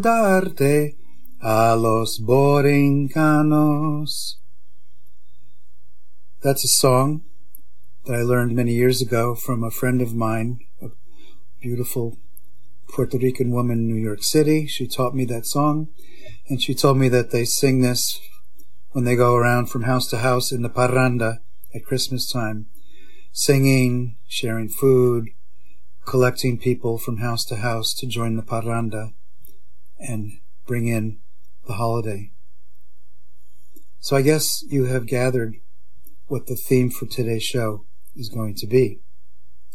darte a los borincanos. That's a song that I learned many years ago from a friend of mine, a beautiful Puerto Rican woman in New York City. She taught me that song, and she told me that they sing this when they go around from house to house in the parranda at Christmas time, singing, sharing food, collecting people from house to house to join the parranda and bring in the holiday. So I guess you have gathered what the theme for today's show is going to be.